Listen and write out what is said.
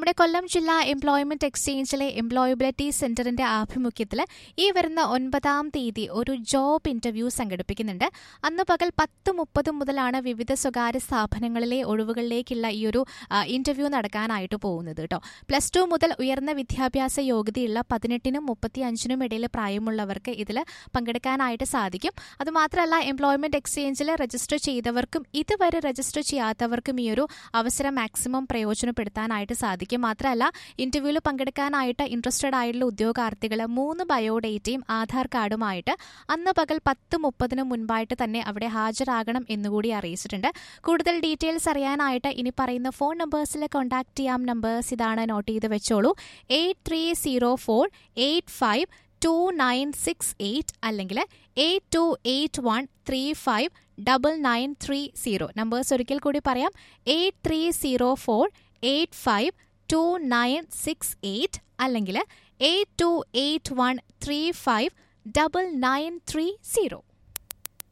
നമ്മുടെ കൊല്ലം ജില്ലാ employment എക്സ്ചേഞ്ചിലെ employability സെന്ററിന്റെ ആഭിമുഖ്യത്തിൽ ഈ വരുന്ന 9-ാം തീയതി ഒരു ജോബ് ഇന്റർവ്യൂ സംഘടിപ്പിക്കുന്നുണ്ട്. അന്ന് പകൽ 10:30 മുതലാണ് വിവിധ സ്വകാര്യ സ്ഥാപനങ്ങളിലെ ഒഴിവുകളിലേക്കുള്ള ഈ ഒരു ഇന്റർവ്യൂ നടക്കാനായിട്ട് പോകുന്നത് കേട്ടോ. +2 മുതൽ ഉയർന്ന വിദ്യാഭ്യാസ യോഗ്യതയുള്ള 18-നും 35-നും ഇടയിൽ പ്രായമുള്ളവർക്ക് ഇതിൽ പങ്കെടുക്കാനായിട്ട് സാധിക്കും. അതുമാത്രമല്ല, എംപ്ലോയ്മെന്റ് എക്സ്ചേഞ്ചിൽ രജിസ്റ്റർ ചെയ്തവർക്കും ഇതുവരെ രജിസ്റ്റർ ചെയ്യാത്തവർക്കും ഈ ഒരു അവസരം മാക്സിമം പ്രയോജനപ്പെടുത്താനായിട്ട് സാധിക്കും. മാത്രമല്ല, ഇന്റർവ്യൂവിൽ പങ്കെടുക്കാനായിട്ട് ഇൻട്രസ്റ്റഡ് ആയിട്ടുള്ള ഉദ്യോഗാർത്ഥികൾ 3 ബയോഡേറ്റയും ആധാർ കാർഡുമായിട്ട് അന്ന് പകൽ 10:30 മുൻപായിട്ട് തന്നെ അവിടെ ഹാജരാകണം എന്നുകൂടി അറിയിച്ചിട്ടുണ്ട്. കൂടുതൽ ഡീറ്റെയിൽസ് അറിയാനായിട്ട് ഇനി പറയുന്ന ഫോൺ നമ്പേഴ്സിൽ കോൺടാക്ട് ചെയ്യാം. നമ്പേഴ്സ് ഇതാണ്, നോട്ട് ചെയ്ത് വെച്ചോളൂ. 8304852968 അല്ലെങ്കിൽ 8281359930. നമ്പേഴ്സ് ഒരിക്കൽ കൂടി പറയാം. 8304852968 അല്ലെങ്കിൽ 8281359930.